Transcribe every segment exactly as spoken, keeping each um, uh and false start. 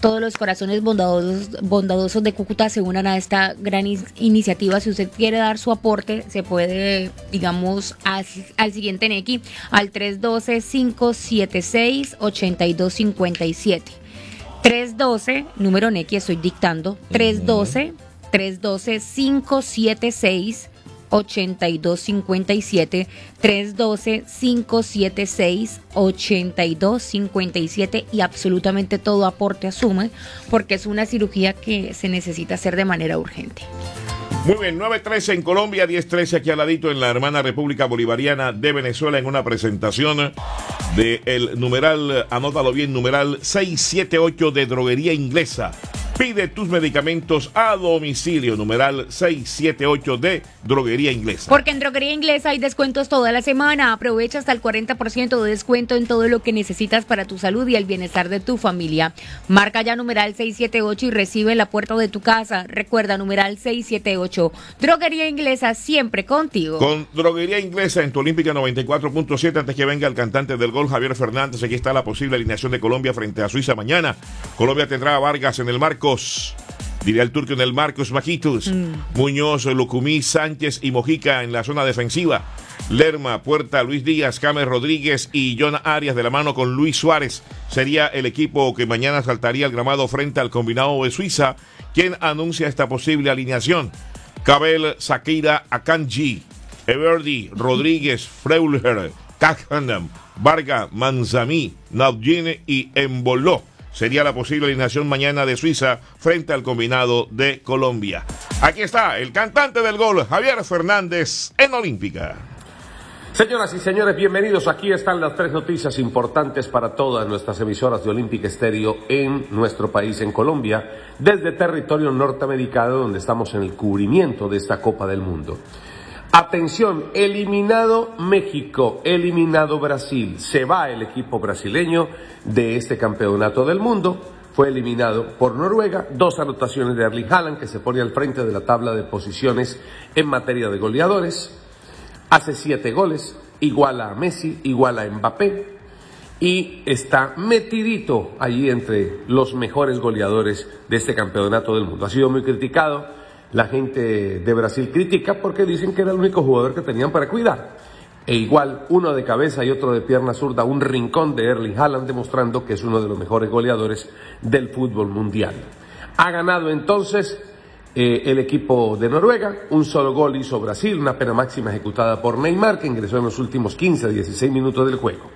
todos los corazones bondadosos, bondadosos de Cúcuta se unan a esta gran in- iniciativa. Si usted quiere dar su aporte, se puede, digamos, al, al siguiente Nequi, al tres uno dos, cinco siete seis, ocho dos cinco siete. tres uno dos, número Nequi, estoy dictando, tres uno dos, tres uno dos, cinco siete seis, ocho dos cinco siete, tres uno dos, cinco siete seis, ocho dos cinco siete, y absolutamente todo aporte asume, porque es una cirugía que se necesita hacer de manera urgente. Muy bien, nueve trece en Colombia, diez trece aquí al ladito en la hermana República Bolivariana de Venezuela, en una presentación del numeral, anótalo bien, numeral seiscientos setenta y ocho de Droguería Inglesa. Pide tus medicamentos a domicilio, numeral seiscientos setenta y ocho de Droguería Inglesa. Porque en Droguería Inglesa hay descuentos toda la semana. Aprovecha hasta el cuarenta por ciento de descuento en todo lo que necesitas para tu salud y el bienestar de tu familia. Marca ya numeral seiscientos setenta y ocho y recibe en la puerta de tu casa. Recuerda, numeral seiscientos setenta y ocho. Droguería Inglesa, siempre contigo. Con Droguería Inglesa en tu Olímpica noventa y cuatro punto siete, antes que venga el cantante del gol, Javier Fernández, aquí está la posible alineación de Colombia frente a Suiza mañana. Colombia tendrá a Vargas en el marco, diría el turco en el Marcos Maquitos, mm. Muñoz, Lucumí, Sánchez y Mojica en la zona defensiva. Lerma, Puerta, Luis Díaz, James Rodríguez y John Arias de la mano con Luis Suárez. Sería el equipo que mañana saltaría al gramado frente al combinado de Suiza. ¿Quién anuncia esta posible alineación? Cabel, Shakira, Akanji, Everdy, Rodríguez, Freuler, Kakhanam, Varga, Manzamí, Naudjine y Emboló. Sería la posible alineación mañana de Suiza frente al combinado de Colombia. Aquí está el cantante del gol, Javier Fernández, en Olímpica. Señoras y señores, bienvenidos. Aquí están las tres noticias importantes para todas nuestras emisoras de Olímpica Estéreo en nuestro país, en Colombia, desde territorio norteamericano, donde estamos en el cubrimiento de esta Copa del Mundo. Atención, eliminado México, eliminado Brasil. Se va el equipo brasileño de este campeonato del mundo. Fue eliminado por Noruega. Dos anotaciones de Erling Haaland, que se pone al frente de la tabla de posiciones en materia de goleadores. Hace siete goles, iguala a Messi, iguala a Mbappé. Y está metidito allí entre los mejores goleadores de este campeonato del mundo. Ha sido muy criticado. La gente de Brasil critica porque dicen que era el único jugador que tenían para cuidar. E igual, uno de cabeza y otro de pierna zurda, un rincón de Erling Haaland, demostrando que es uno de los mejores goleadores del fútbol mundial. Ha ganado entonces eh, el equipo de Noruega. Un solo gol hizo Brasil, una pena máxima ejecutada por Neymar, que ingresó en los últimos quince a dieciséis minutos del juego.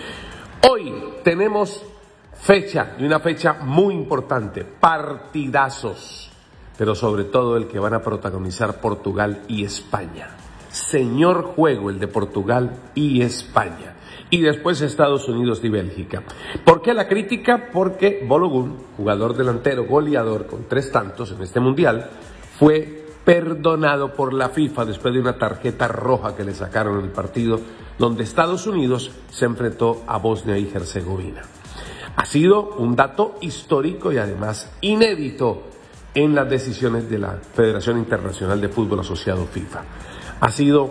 Hoy tenemos fecha, y una fecha muy importante, partidazos. Pero sobre todo el que van a protagonizar Portugal y España. Señor juego el de Portugal y España. Y después Estados Unidos y Bélgica. ¿Por qué la crítica? Porque Balogun, jugador delantero, goleador con tres tantos en este mundial, fue perdonado por la FIFA después de una tarjeta roja que le sacaron en el partido donde Estados Unidos se enfrentó a Bosnia y Herzegovina. Ha sido un dato histórico y además inédito en las decisiones de la Federación Internacional de Fútbol Asociado FIFA. Ha sido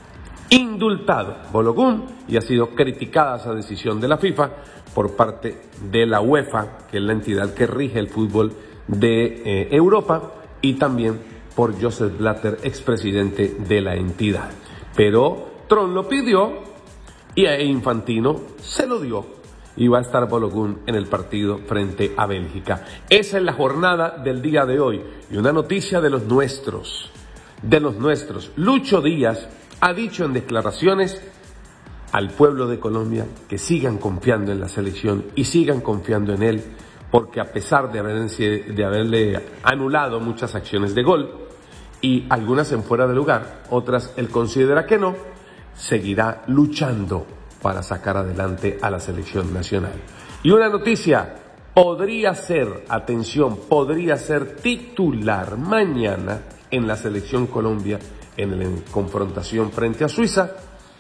indultado Balogun y ha sido criticada esa decisión de la FIFA por parte de la UEFA, que es la entidad que rige el fútbol de eh, Europa, y también por Joseph Blatter, expresidente de la entidad. Pero Trump lo pidió y a Infantino se lo dio. Y va a estar Balogun en el partido frente a Bélgica. Esa es la jornada del día de hoy. Y una noticia de los nuestros, de los nuestros. Lucho Díaz ha dicho en declaraciones al pueblo de Colombia que sigan confiando en la selección y sigan confiando en él, porque a pesar de, haberse, de haberle anulado muchas acciones de gol, y algunas en fuera de lugar, otras él considera que no, seguirá luchando para sacar adelante a la selección nacional. Y una noticia, podría ser, atención, podría ser titular mañana en la selección Colombia en la confrontación frente a Suiza,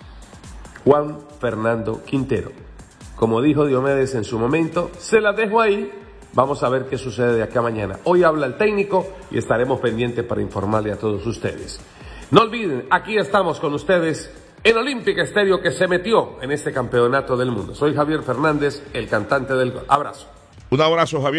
Juan Fernando Quintero. Como dijo Diomedes en su momento, se la dejo ahí, vamos a ver qué sucede de acá mañana. Hoy habla el técnico y estaremos pendientes para informarle a todos ustedes. No olviden, aquí estamos con ustedes en Olímpica Estéreo, que se metió en este campeonato del mundo. Soy Javier Fernández, el cantante del gol. Abrazo. Un abrazo, Javier.